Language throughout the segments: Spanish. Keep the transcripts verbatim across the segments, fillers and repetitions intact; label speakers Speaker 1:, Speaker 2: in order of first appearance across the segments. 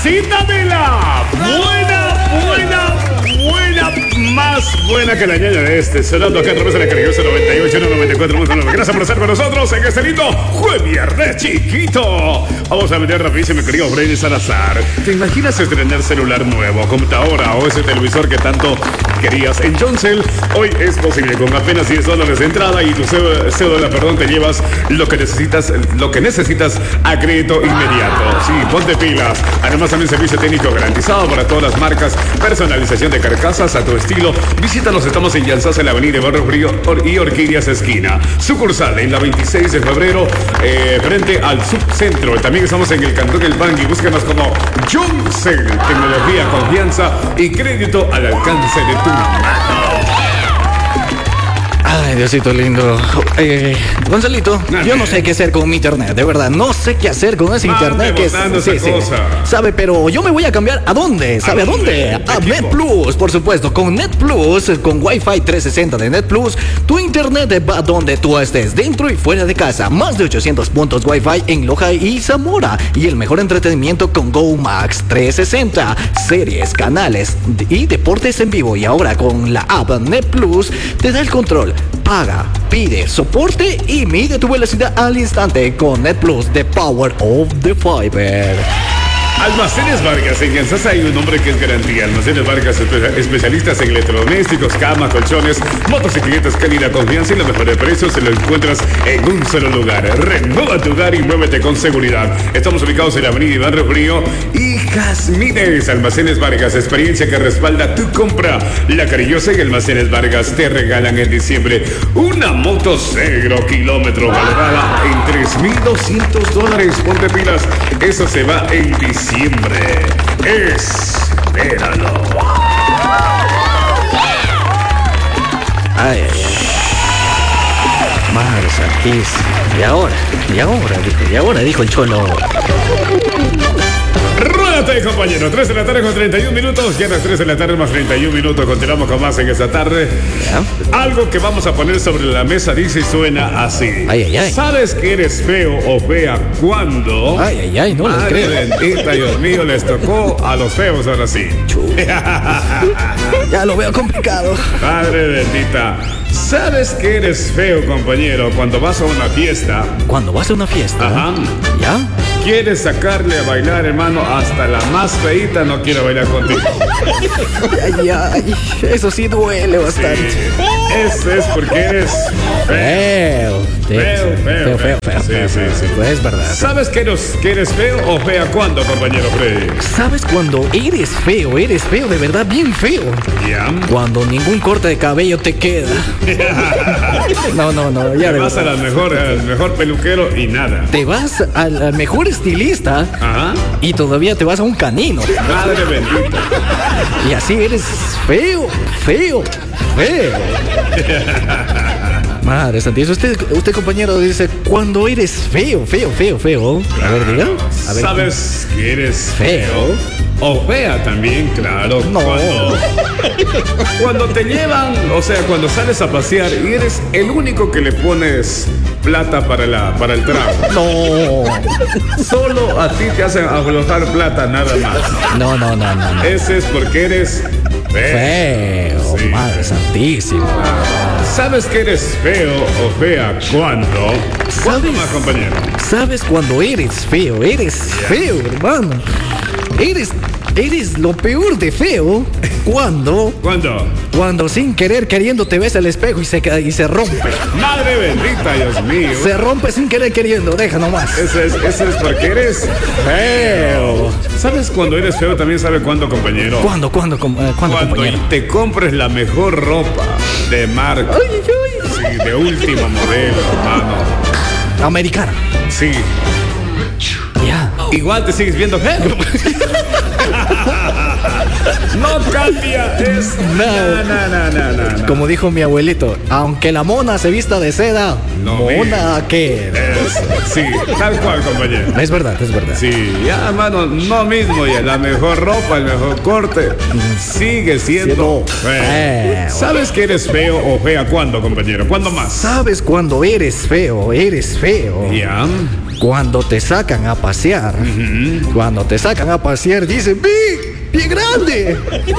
Speaker 1: casita de la buena, buena, buena, más buena que la ñaña de este. Sonando acá a través de la Carigosa noventa y ocho, noventa y cuatro. Gracias por estar con nosotros en este lindo Jueviernes chiquito. Vamos a meter rapidísimo, mi querido Freddy Salazar. ¿Te imaginas estrenar celular nuevo, computadora o ese televisor que tanto querías? En Joncel hoy es posible. Con apenas diez dólares de entrada y tu cédula, perdón, te llevas lo que necesitas, lo que necesitas a crédito inmediato. Sí, ponte pilas. Además también servicio técnico garantizado para todas las marcas. Personalización de carcasas a tu estilo. Visítanos, estamos en Llanzas, en la avenida Barrio Frío y Orquídeas esquina. Sucursal en la veintiséis de febrero, eh, frente al subcentro. También estamos en el Cantón El Bangui. Búsquenos como Joncel. Tecnología, confianza y crédito al alcance de tu mano.
Speaker 2: Ay, Diosito lindo. Eh, Gonzalito,
Speaker 1: Nada.
Speaker 2: yo no sé qué hacer con mi internet, de verdad. No sé qué hacer con ese
Speaker 1: Mande
Speaker 2: internet que es.
Speaker 1: botando esa
Speaker 2: Sí, sí.
Speaker 1: cosa.
Speaker 2: ¿Sabe? Pero yo me voy a cambiar. ¿A dónde? ¿Sabe a dónde?
Speaker 1: dónde?
Speaker 2: A
Speaker 1: ¿De
Speaker 2: Net
Speaker 1: equipo?
Speaker 2: Plus, por supuesto. Con Net Plus, con Wi-Fi trescientos sesenta de Net Plus, tu internet va donde tú estés, dentro y fuera de casa. Más de ochocientos puntos Wi-Fi en Loja y Zamora. Y el mejor entretenimiento con Go Max trescientos sesenta. Series, canales y deportes en vivo. Y ahora con la app Net Plus te da el control. Paga, pide soporte y mide tu velocidad al instante con Net Plus, the power of the fiber.
Speaker 1: Almacenes Vargas, en Llanzas hay un hombre que es garantía. Almacenes Vargas, espe- especialistas en electrodomésticos, camas, colchones, motocicletas, calidad, confianza y los mejores precios se lo encuentras en un solo lugar. Renueva tu hogar y muévete con seguridad. Estamos ubicados en la avenida Iván Refrío y Jazmines. Almacenes Vargas, experiencia que respalda tu compra. La Cariñosa y Almacenes Vargas te regalan en diciembre una moto cero kilómetros valorada en tres mil doscientos dólares. Ponte pilas, eso se va en diciembre. Espéralo.
Speaker 2: Ay, ay, ay. Madre santísima. Y ahora, y ahora, dijo, y ahora, dijo el cholo.
Speaker 1: Ruédate, compañero. tres de la tarde con treinta y un minutos. Ya las tres de la tarde más treinta y un minutos. Continuamos con más en esta tarde.
Speaker 2: ¿Ya?
Speaker 1: Algo que vamos a poner sobre la mesa dice y suena así.
Speaker 2: Ay, ay, ay.
Speaker 1: ¿Sabes que eres feo o fea cuando?
Speaker 2: Ay, ay, ay, no les
Speaker 1: Madre
Speaker 2: creo.
Speaker 1: bendita, Dios mío, les tocó a los feos ahora sí.
Speaker 2: Ya lo veo complicado.
Speaker 1: Madre bendita. ¿Sabes que eres feo, compañero, cuando vas a una fiesta?
Speaker 2: Cuando vas a una fiesta.
Speaker 1: Ajá.
Speaker 2: ¿Ya?
Speaker 1: ¿Quieres sacarle a bailar, hermano? Hasta la más feíta no quiere bailar contigo.
Speaker 2: Ay, ay, eso sí duele bastante.
Speaker 1: Eso es porque eres feo.
Speaker 2: Feo. Sí,
Speaker 1: Feo,
Speaker 2: sí,
Speaker 1: feo,
Speaker 2: feo, feo, feo,
Speaker 1: sí,
Speaker 2: feo,
Speaker 1: sí,
Speaker 2: feo.
Speaker 1: sí.
Speaker 2: Pues es verdad.
Speaker 1: ¿Sabes que eres, que eres feo o fea cuándo, compañero Freddy?
Speaker 2: ¿Sabes cuando eres feo? Eres feo, de verdad, bien feo.
Speaker 1: ¿Ya?
Speaker 2: Cuando ningún corte de cabello te queda. No, no, no, ya
Speaker 1: Te
Speaker 2: de
Speaker 1: vas a
Speaker 2: verdad.
Speaker 1: la mejor, al mejor peluquero y nada.
Speaker 2: Te vas al, al mejor estilista
Speaker 1: Ajá.
Speaker 2: y todavía te vas a un canino.
Speaker 1: Madre bendita.
Speaker 2: Y así eres feo, feo, feo. Madre santísima. Usted, usted, compañero, dice, cuando eres feo, feo, feo, feo. A ver, diga. A ver.
Speaker 1: ¿Sabes que eres
Speaker 2: Feo.
Speaker 1: feo? O fea también, claro.
Speaker 2: No.
Speaker 1: Cuando, cuando te llevan, o sea, cuando sales a pasear y eres el único que le pones plata para, la, para el trago.
Speaker 2: No.
Speaker 1: Solo a ti te hacen aflojar plata, nada más.
Speaker 2: No, no, no, no, no.
Speaker 1: Ese es porque eres feo.
Speaker 2: Feo,
Speaker 1: Sí.
Speaker 2: madre santísima.
Speaker 1: ¿Sabes que eres feo o fea cuando? ¿Cuándo
Speaker 2: ¿Sabes?
Speaker 1: más, compañero?
Speaker 2: ¿Sabes cuando eres feo? Eres feo, hermano. Eres, eres lo peor de feo. ¿Cuándo?
Speaker 1: ¿Cuándo?
Speaker 2: Cuando sin querer queriendo te ves al espejo y se, ca- y se rompe.
Speaker 1: Madre bendita, Dios mío.
Speaker 2: Se rompe sin querer queriendo, deja nomás.
Speaker 1: Eso es, eso es porque eres feo. ¿Sabes cuando eres feo? También sabe cuándo, compañero.
Speaker 2: ¿Cuándo, cuándo, com- eh, cuándo,
Speaker 1: Cuando
Speaker 2: compañero?
Speaker 1: te compres la mejor ropa de marca.
Speaker 2: Ay, ay, ay.
Speaker 1: Sí, de último modelo, hermano.
Speaker 2: Americana.
Speaker 1: Sí.
Speaker 2: Ya.
Speaker 1: Igual te sigues viendo feo. No cambia. Es. No, no, no, no, no, no.
Speaker 2: Como dijo mi abuelito, aunque la mona se vista de seda,
Speaker 1: No,
Speaker 2: mona que.
Speaker 1: Eso, sí, tal cual, compañero.
Speaker 2: Es verdad, es verdad.
Speaker 1: Sí, ya, hermano, no mismo ya. La mejor ropa, el mejor corte, sigue siendo
Speaker 2: Siendo
Speaker 1: feo.
Speaker 2: feo.
Speaker 1: ¿Sabes que eres feo o fea cuándo, compañero? ¿Cuándo más?
Speaker 2: ¿Sabes cuando eres feo? Eres feo.
Speaker 1: Ya.
Speaker 2: Cuando te sacan a pasear, uh-huh. cuando te sacan a pasear, dicen, ¡vi! ¡Pie grande!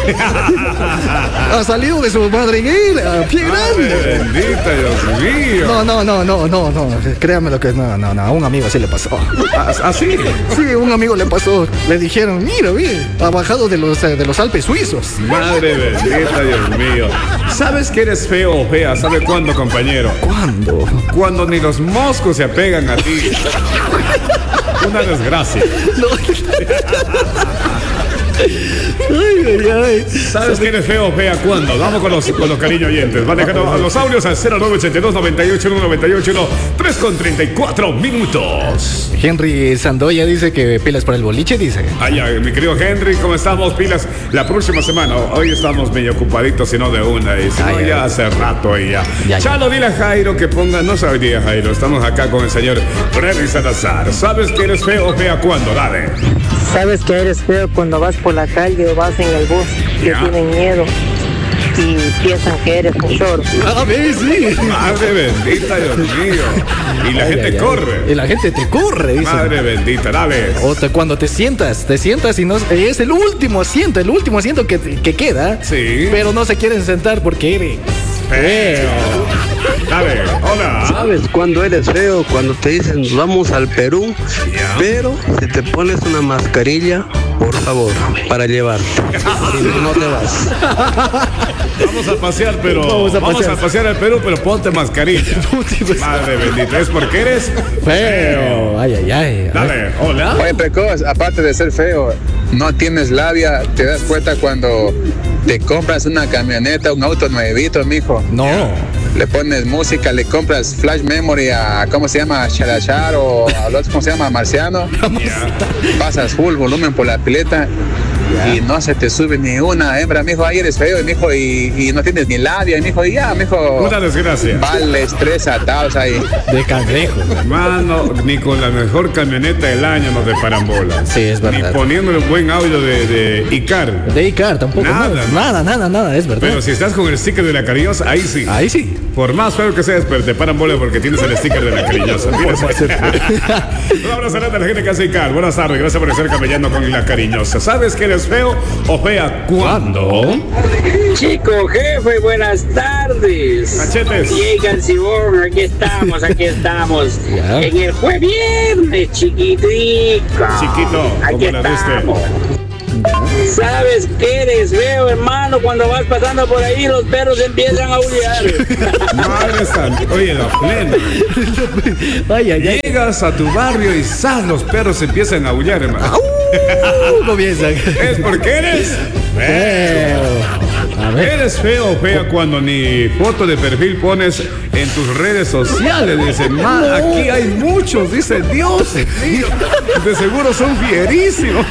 Speaker 2: Ha salido de su madriguera, pie grande.
Speaker 1: Madre bendita, Dios mío.
Speaker 2: No, no, no, no, no, no. Créame lo que es, no, no, no. A un amigo así le pasó.
Speaker 1: ¿Ah, sí?
Speaker 2: Sí, un amigo le pasó. Le dijeron, mira, ve, ha bajado de los, de los Alpes suizos.
Speaker 1: Madre bendita, Dios mío. ¿Sabes que eres feo o fea? ¿Sabe cuándo, compañero?
Speaker 2: ¿Cuándo?
Speaker 1: Cuando ni los moscos se apegan a ti. Una desgracia. No. Ay, ay, ay. ¿Sabes quién es feo o fea cuándo? Vamos con los, con los cariño oyentes. Van dejando a los audios al cero nueve ocho dos, nueve ocho uno, nueve ocho uno, tres con treinta y cuatro minutos.
Speaker 2: Henry Sandoya dice que pilas para el boliche, dice.
Speaker 1: Ay, ay, mi querido Henry, ¿cómo estamos? Pilas la próxima semana. Hoy estamos medio ocupaditos, si no de una. Y si ay, no, ay, ya ay. hace rato y ya. ya Chalo, dile a Jairo que ponga, no sabría Jairo, estamos acá con el señor Freddy Salazar. ¿Sabes que eres feo o fea cuándo? Dale.
Speaker 3: ¿Sabes que eres feo cuando vas por la calle o vas en el bus que yeah. tienen miedo y piensan que eres un short?
Speaker 1: A ver, sí. Madre bendita, Dios mío. Y la ay, gente ay, corre.
Speaker 2: Ay. Y la gente te corre, dice.
Speaker 1: Madre bendita, dale.
Speaker 2: O te, cuando te sientas, te sientas y no es el último asiento, el último asiento que, que queda.
Speaker 1: Sí.
Speaker 2: Pero no se quieren sentar porque eres
Speaker 1: feo. Dale, hola.
Speaker 4: ¿Sabes cuándo eres feo? Cuando te dicen vamos al Perú, yeah. pero si te pones una mascarilla, por favor, para llevar. Si no, no te vas.
Speaker 1: Vamos a pasear, pero vamos a, vamos a pasear al Perú, pero ponte mascarilla. Madre bendita, es porque eres
Speaker 2: feo. Ay, ay, ay.
Speaker 1: Dale, hola.
Speaker 5: Oye, Precoz, aparte de ser feo, no tienes labia, te das cuenta cuando te compras una camioneta, un auto nuevito, mijo.
Speaker 2: No.
Speaker 5: Le pones música, le compras flash memory a, ¿cómo se llama? Charachar o a los, ¿cómo se llama? Marciano. Yeah. Pasas full volumen por la pileta. Yeah. Y no se te sube ni una hembra, mijo, ahí eres feo, mijo, y, y no tienes ni labia, mijo, y ya, mijo.
Speaker 1: Una desgracia.
Speaker 5: Vales tres atados ahí.
Speaker 2: De cangrejo.
Speaker 1: Hermano, ni con la mejor camioneta del año nos deparan bolas.
Speaker 2: Sí, es verdad.
Speaker 1: Ni poniéndole un buen audio de, de Icar.
Speaker 2: De Icar tampoco.
Speaker 1: Nada,
Speaker 2: no, nada, nada, nada, es verdad.
Speaker 1: Pero si estás con el sticker de la cariñosa, ahí sí.
Speaker 2: Ahí sí.
Speaker 1: Por más feo que seas, pero te paran bolas porque tienes el sticker de la cariñosa. Un abrazo a la gente que hace Icar. Buenas tardes, gracias por estar camellando con la cariñosa. ¿Sabes que eres feo o fea cuándo?
Speaker 6: Chico jefe, buenas tardes.
Speaker 1: Cachetes.
Speaker 6: Llegan Sibón, aquí estamos, aquí estamos.
Speaker 2: Yeah.
Speaker 6: En el jueves viernes, chiquitico.
Speaker 1: Chiquito,
Speaker 6: aquí estamos. ¿Sabes qué eres feo, hermano? Cuando vas pasando por ahí, los perros empiezan a aullar.
Speaker 1: Madre santa, oye, la plena.
Speaker 2: Ay, ay, ay.
Speaker 1: Llegas a tu barrio y ¡zas! Los perros empiezan a aullar, hermano.
Speaker 2: Uh, comienzan.
Speaker 1: Es porque eres feo. A ver. Eres feo o fea cuando ni foto de perfil pones en tus redes sociales. Dice, ma, no. Aquí hay muchos, dice Dios mío. De seguro son fierísimos.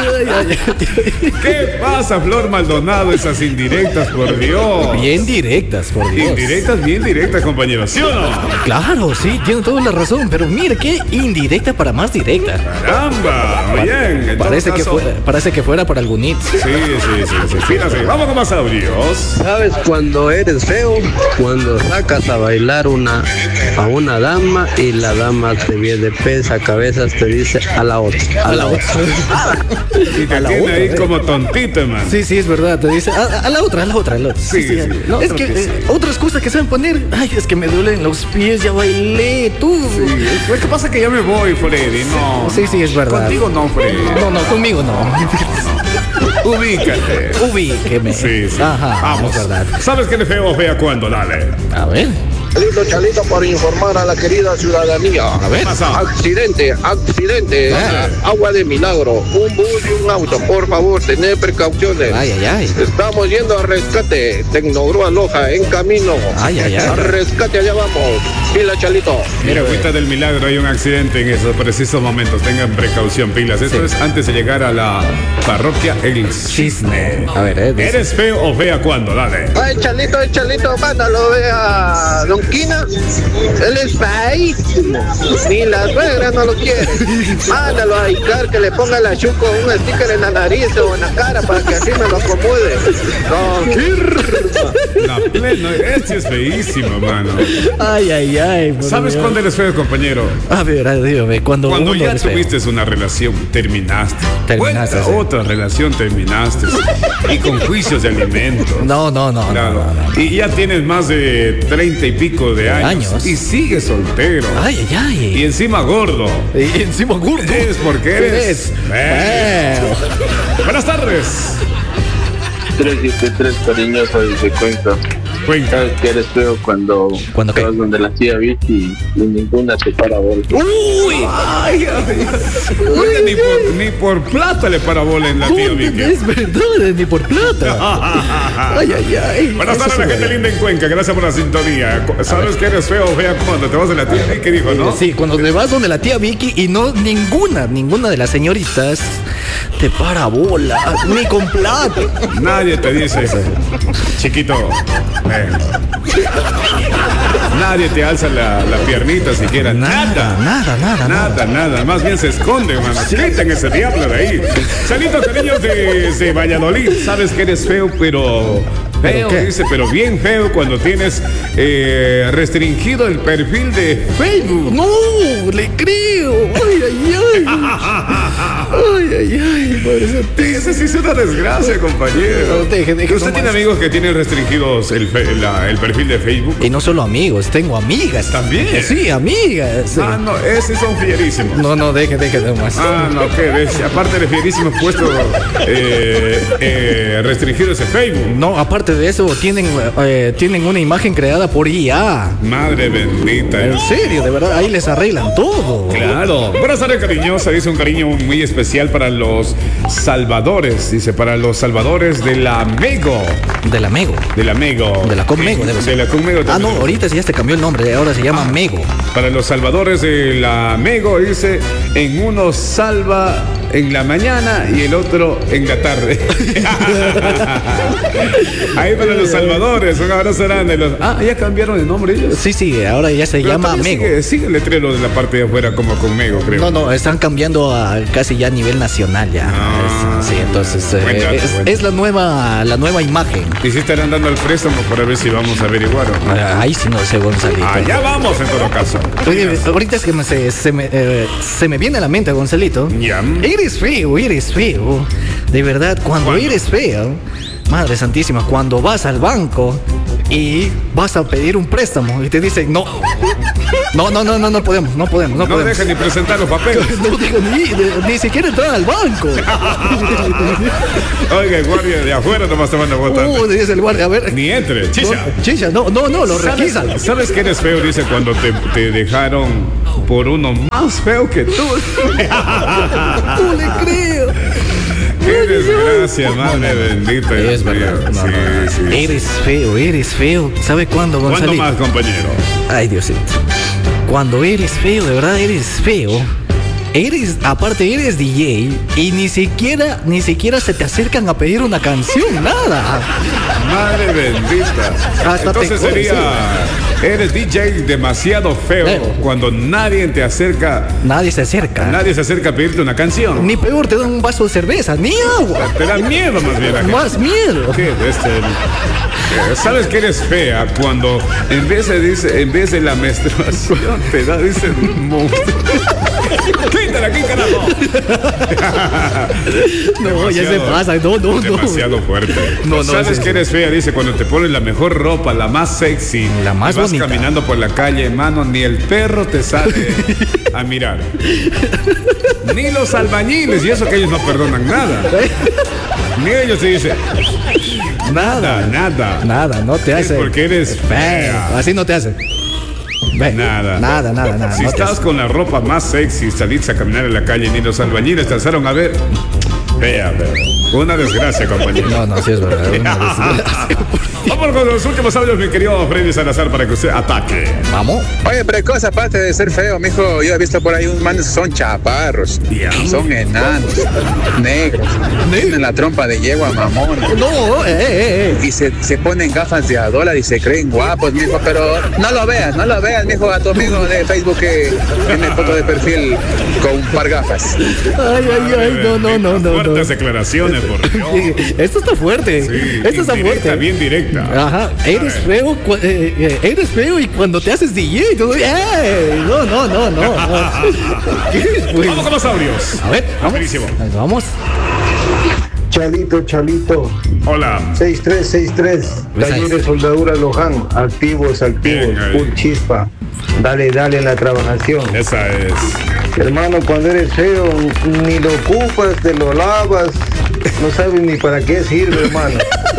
Speaker 1: ¿Qué pasa, Flor Maldonado? Esas indirectas, por Dios.
Speaker 2: Bien directas, por Dios.
Speaker 1: Indirectas, bien directas, compañeros, ¿sí o no?
Speaker 2: Claro, sí, tiene toda la razón. Pero mire, qué indirecta para más directa.
Speaker 1: Caramba, muy bien.
Speaker 2: Parece que, fuera, parece que fuera para algún hit.
Speaker 1: Sí, sí, sí, sí. Fíjate, vamos con más audios.
Speaker 4: ¿Sabes cuando eres feo? Cuando sacas a bailar una a una dama y la dama te viene pesa cabezas, te dice a la otra, a,
Speaker 2: a
Speaker 4: la otra.
Speaker 1: otra. Y te tiene ahí eh. como tontito, man.
Speaker 2: Sí, sí, es verdad, te dice a, a la otra, a la otra, a la otra.
Speaker 1: Sí, sí, sí.
Speaker 2: No, es que, que eh, otras cosas que saben poner, ay, es que me duelen los pies, ya bailé, tú.
Speaker 1: Sí, es que pasa que ya me voy, Freddy, no.
Speaker 2: Sí, sí, es verdad.
Speaker 1: Contigo no, Freddy.
Speaker 2: No, no, conmigo no.
Speaker 1: Ubícate.
Speaker 2: Ubíqueme.
Speaker 1: Sí, sí.
Speaker 2: Ajá,
Speaker 1: vamos.
Speaker 2: Es verdad.
Speaker 1: ¿Sabes qué le feo o fea cuándo? Dale.
Speaker 2: A ver.
Speaker 7: Chalito, Chalito, para informar a la querida ciudadanía.
Speaker 2: A ver.
Speaker 7: Accidente, accidente.
Speaker 2: Ah.
Speaker 7: Agua de milagro. Un bus y un auto. Por favor, tener precauciones.
Speaker 2: Ay, ay, ay.
Speaker 7: Estamos yendo a rescate. Tecnogrúa Loja, en camino.
Speaker 2: Ay, ay, ay.
Speaker 7: A rescate, allá vamos. Pila, Chalito.
Speaker 1: Mira, agüita del milagro, hay un accidente en esos precisos momentos. Tengan precaución, pilas. Esto sí. Es antes de llegar a la parroquia El Cisne.
Speaker 2: A ver, eh.
Speaker 1: ¿Eres feo o fea cuándo? Dale.
Speaker 7: Ay, Chalito, ay, Chalito, mándalo, vea. Don esquina, él es feísimo. Ni la suegra no lo quiere. Mándalo a Icar que le ponga la chuco un sticker en la nariz o en la cara para que así me lo acomode. No,
Speaker 1: La plena, este es feísimo, mano.
Speaker 2: Ay, ay, ay.
Speaker 1: ¿Sabes cuándo eres feo, compañero?
Speaker 2: A ver, dígame, cuando,
Speaker 1: Cuando
Speaker 2: uno
Speaker 1: ya
Speaker 2: es feo.
Speaker 1: tuviste una relación, terminaste.
Speaker 2: Terminaste,
Speaker 1: Vuelta,
Speaker 2: sí.
Speaker 1: otra relación, terminaste. Y con juicios de alimentos.
Speaker 2: No, no, no,
Speaker 1: Claro.
Speaker 2: no, no, no.
Speaker 1: Y ya tienes más de treinta y pico de años.
Speaker 2: Años.
Speaker 1: Y sigues soltero.
Speaker 2: Ay, ay, ay.
Speaker 1: Y encima gordo.
Speaker 2: Y encima gordo.
Speaker 1: Es porque eres
Speaker 2: feo.
Speaker 1: Buenas tardes.
Speaker 8: tres siete tres cariñoso desde Cuenca.
Speaker 1: Cuenca.
Speaker 8: Sabes que eres feo cuando
Speaker 2: ¿Cuándo qué?
Speaker 8: vas donde la tía Vicky y ninguna te para bola.
Speaker 2: Uy.
Speaker 1: Ay, ay, ay. Oiga, ni por, ni por plata le para bola en la tía Vicky.
Speaker 2: Es verdad, ni por plata. Ay, ay, ay.
Speaker 1: Buenas tardes, la gente linda en Cuenca. Gracias por la sintonía. ¿Sabes que eres feo, fea cuando te vas de la tía Vicky? Dijo, ¿no?
Speaker 2: Sí, cuando te vas donde la tía Vicky y no ninguna, ninguna de las señoritas te para bola, ni con plata.
Speaker 1: Nadie te dice, chiquito, ven. Nadie te alza la, la piernita siquiera.
Speaker 2: Nada, nada, nada,
Speaker 1: Nada, nada. Más bien se esconde, hermano. Quiten ese diablo de ahí. Salito, cariños de, de Valladolid. Sabes que eres feo, pero... Feo,
Speaker 2: qué?
Speaker 1: dice, pero bien feo cuando tienes eh, restringido el perfil de Facebook.
Speaker 2: No, le creo. Ay, ay, ay. Ay, ay, ay. Madre santa.
Speaker 1: Ese sí es una desgracia, compañero.
Speaker 2: No, deje, deje
Speaker 1: ¿Usted
Speaker 2: nomás.
Speaker 1: tiene amigos que tienen restringidos el, fe- la- el perfil de Facebook?
Speaker 2: Y no solo amigos, tengo amigas.
Speaker 1: ¿También?
Speaker 2: Sí, amigas. Sí.
Speaker 1: Ah, no, esos son fierísimos.
Speaker 2: No, no, deje, deje nomás.
Speaker 1: Ah, no, ¿qué ves? Aparte de fierísimo puesto eh, eh, restringido ese Facebook.
Speaker 2: No, aparte de eso, tienen, eh, tienen una imagen creada por I A.
Speaker 1: Madre bendita.
Speaker 2: En serio, de verdad, ahí les arreglan todo.
Speaker 1: Claro. Buenas tardes, cariñosa. Dice un cariño muy especial para los salvadores. Dice, para los salvadores de la Mego.
Speaker 2: Del amigo.
Speaker 1: De la Mego.
Speaker 2: De la Conmego, debe ser.
Speaker 1: De la Conmego.
Speaker 2: Ah, no, ahorita sí ya se cambió el nombre, ahora se llama Mego.
Speaker 1: Para los salvadores de la Mego, dice, en uno salva en la mañana y el otro en la tarde. Ahí para los salvadores, un abrazo grande. Los... Ah, ya cambiaron el nombre ellos.
Speaker 2: Sí, sí, ahora ya se
Speaker 1: Pero
Speaker 2: llama
Speaker 1: todavía
Speaker 2: Mego.
Speaker 1: Sigue, sigue el letrero de la parte de afuera como con Mego, creo.
Speaker 2: No, no, están cambiando a casi ya a nivel nacional ya.
Speaker 1: Ah,
Speaker 2: Es- sí, entonces eh,
Speaker 1: buen dato,
Speaker 2: es,
Speaker 1: buen
Speaker 2: es la nueva la nueva imagen.
Speaker 1: Y si estarán dando el préstamo para ver si vamos a averiguar. ¿O no?
Speaker 2: Ah, Ahí sí no sé, Gonzalito.
Speaker 1: Allá vamos en todo caso.
Speaker 2: Oye, ahorita es que me, se, se me, eh, se me viene a la mente, Gonzalito.
Speaker 1: Ya.
Speaker 2: Eres feo, eres feo. De verdad, cuando
Speaker 1: ¿Cuándo?
Speaker 2: eres feo, Madre Santísima, cuando vas al banco y vas a pedir un préstamo y te dicen, no, no, no, no, no, no podemos, no podemos, no,
Speaker 1: No
Speaker 2: podemos.
Speaker 1: dejen ni presentar los papeles.
Speaker 2: No digo ni, ni siquiera entrar al banco.
Speaker 1: Oiga, el guardia de afuera nomás te van a votar.
Speaker 2: Uh, dice el guardia, a ver.
Speaker 1: Ni entre, chicha.
Speaker 2: No, chicha, no, no, no, lo
Speaker 1: ¿Sabes,
Speaker 2: requisan.
Speaker 1: ¿Sabes que eres feo? Dice cuando te, te dejaron por uno más feo que tú.
Speaker 2: No le creo.
Speaker 1: Qué desgracia, madre bendita.
Speaker 2: Es
Speaker 1: Dios mío.
Speaker 2: verdad. No,
Speaker 1: Sí,
Speaker 2: no.
Speaker 1: sí, sí.
Speaker 2: Eres feo, eres feo. ¿Sabe cuándo,
Speaker 1: ¿Cuándo
Speaker 2: Gonzalito?
Speaker 1: más, compañero?
Speaker 2: Ay, Diosito. Cuando eres feo, de verdad eres feo. Eres, aparte eres D J y ni siquiera, ni siquiera se te acercan a pedir una canción, nada.
Speaker 1: Madre bendita.
Speaker 2: Hasta te
Speaker 1: Entonces
Speaker 2: corres,
Speaker 1: sería, eres D J demasiado feo
Speaker 2: Feo.
Speaker 1: cuando nadie te acerca,
Speaker 2: Nadie se acerca.
Speaker 1: nadie se acerca a pedirte una canción.
Speaker 2: Ni peor, te dan un vaso de cerveza, ni agua.
Speaker 1: Te da miedo más bien. la gente.
Speaker 2: Más miedo.
Speaker 1: ¿Qué? Este, eh, ¿Sabes que eres fea cuando en vez de dice, en vez de la menstruación te da dice monstruo? Quítala aquí, carajo.
Speaker 2: No, ya se
Speaker 1: Demasiado-
Speaker 2: pasa. No, no, no.
Speaker 1: Demasiado fuerte.
Speaker 2: No, no,
Speaker 1: ¿Sabes
Speaker 2: sí,
Speaker 1: que
Speaker 2: sí.
Speaker 1: eres fea? Dice cuando te pones la mejor ropa, la más sexy,
Speaker 2: La más
Speaker 1: y vas
Speaker 2: bonita.
Speaker 1: caminando por la calle, mano, ni el perro te sale a mirar. Ni los albañiles, y eso que ellos no perdonan nada. Ni ellos te dicen nada, nada.
Speaker 2: Nada, no te
Speaker 1: Es
Speaker 2: hace.
Speaker 1: porque eres
Speaker 2: Feo.
Speaker 1: fea.
Speaker 2: Así no te hace. Ve,
Speaker 1: Nada.
Speaker 2: Nada, nada, nada.
Speaker 1: Si
Speaker 2: no te
Speaker 1: estás
Speaker 2: hace.
Speaker 1: con la ropa más sexy, saliste a caminar en la calle, ni los albañiles te alzaron a ver. Vea, vea. Una desgracia, compañero.
Speaker 2: No, no, sí es verdad. Una desgracia.
Speaker 1: Vamos con los últimos audios, mi querido Freddy Salazar, para que usted ataque.
Speaker 2: Vamos.
Speaker 5: Oye, precoz, aparte de ser feo, mijo, yo he visto por ahí unos manes que son chaparros,
Speaker 1: Ya.
Speaker 5: son enanos, negros, tienen la trompa de yegua mamona.
Speaker 2: No, eh, eh, eh.
Speaker 5: Y se, se ponen gafas de a dólar y se creen guapos, mijo, pero no lo veas, no lo veas, mijo, a tu amigo de Facebook que tiene foto de perfil con un par gafas.
Speaker 2: Ay, ay, ay, no, no, no, no.
Speaker 1: Fuertes
Speaker 2: no.
Speaker 1: declaraciones, por Dios.
Speaker 2: Esto está fuerte.
Speaker 1: Sí,
Speaker 2: Esto está
Speaker 1: indirecta,
Speaker 2: fuerte.
Speaker 1: bien directa.
Speaker 2: Ajá, eres feo, cu- eh, eh, eres feo y cuando te haces D J y todo, ¡eh! No, no, no, no. no. ¿Qué, pues?
Speaker 1: Vamos con los audios.
Speaker 2: A ver, vamos.
Speaker 1: Buenísimo.
Speaker 2: Vamos.
Speaker 7: Chalito, Chalito,
Speaker 1: Hola.
Speaker 7: seis tres seis tres,
Speaker 2: Pues ahí.
Speaker 7: taller de soldadura Loján, activos, activos,
Speaker 1: Bien, ahí.
Speaker 7: full chispa. Dale, dale en la trabajación.
Speaker 1: Esa es.
Speaker 7: Hermano, cuando eres feo, ni lo ocupas, te lo lavas, no sabes ni para qué sirve, hermano.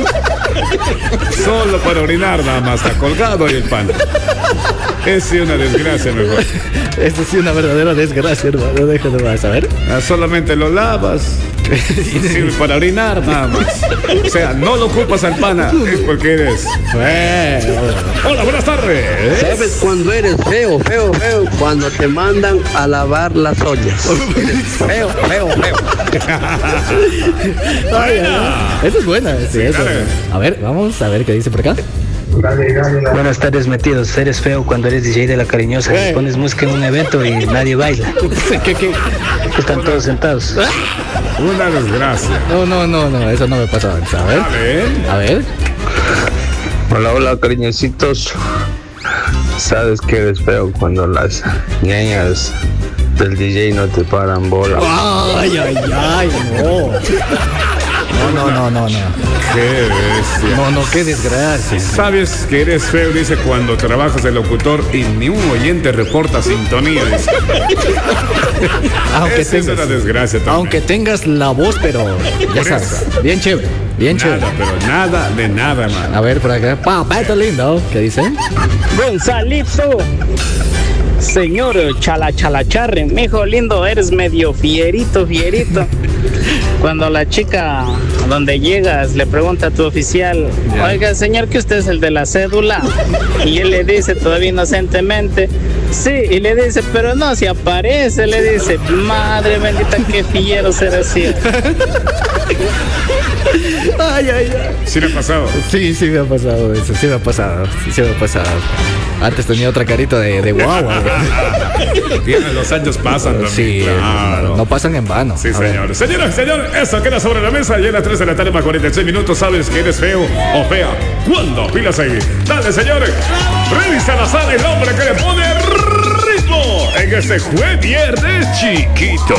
Speaker 1: Solo para orinar nada más, está colgado ahí el pan. Es una desgracia, mejor.
Speaker 2: Esto sí es una verdadera desgracia, hermano. Déjate más, a ver.
Speaker 1: Ah, solamente lo lavas. Sirve para orinar nada más. O sea, no lo ocupas al pana, es porque eres feo. Hola, buenas tardes.
Speaker 4: ¿Sabes cuando eres feo, feo, feo? Cuando te mandan a lavar las ollas. Eres feo, feo, feo.
Speaker 2: Ay, ay, ay. Esa es buena. Sí, esa es
Speaker 1: dale.
Speaker 2: buena. A ver, vamos a ver qué dice por acá.
Speaker 9: Buenas tardes, metidos. Eres feo cuando eres D J de La Cariñosa.
Speaker 2: Eh.
Speaker 9: Pones música en un evento y nadie baila.
Speaker 2: ¿Qué, qué?
Speaker 9: Están todos sentados.
Speaker 1: Una desgracia.
Speaker 2: No, no, no, no, eso no me pasa antes. A ver,
Speaker 1: Dale.
Speaker 2: a ver.
Speaker 4: Hola, hola, cariñositos. Sabes que eres feo cuando las ñañas del D J no te paran bola.
Speaker 2: Ay, ay, ay, no. No, no, no, no, no.
Speaker 1: Qué bestia.
Speaker 2: No, no, qué desgracia.
Speaker 1: Sabes que eres feo, dice, cuando trabajas de locutor y ni un oyente reporta sintonía. Dice.
Speaker 2: Aunque
Speaker 1: Esa es
Speaker 2: tengas,
Speaker 1: una desgracia también.
Speaker 2: aunque tengas la voz, pero ya
Speaker 1: Por
Speaker 2: sabes,
Speaker 1: eso.
Speaker 2: bien chévere, bien chévere.
Speaker 1: Nada, pero nada de nada, man.
Speaker 2: A ver, por acá. Papito lindo. ¿Qué dice?
Speaker 6: Gonzalito. Señor Chala Chalacharre, mijo lindo, eres medio fierito, fierito. Cuando la chica donde llegas le pregunta a tu oficial, oiga señor, que usted es el de la cédula, y él le dice todavía inocentemente, sí, y le dice, pero no, si aparece, le dice, madre bendita, qué fiero ser así.
Speaker 2: Ay, ay, ay.
Speaker 1: Sí me ha pasado.
Speaker 2: Sí, sí me ha pasado eso, sí me ha pasado, sí, sí me ha pasado. Antes tenía otra carita de, de guagua.
Speaker 1: Tiene, los años pasan también.
Speaker 2: Sí,
Speaker 1: claro.
Speaker 2: no pasan en vano.
Speaker 1: Sí,
Speaker 2: A ver.
Speaker 1: señor. Señoras y señores, eso queda sobre la mesa. Y a las tres de la tarde más cuarenta y seis minutos sabes que eres feo o fea. ¿Cuándo? Pilas ahí. Dale, señores. Freddy Salazar, el hombre que le pone ritmo en este jueves viernes chiquito.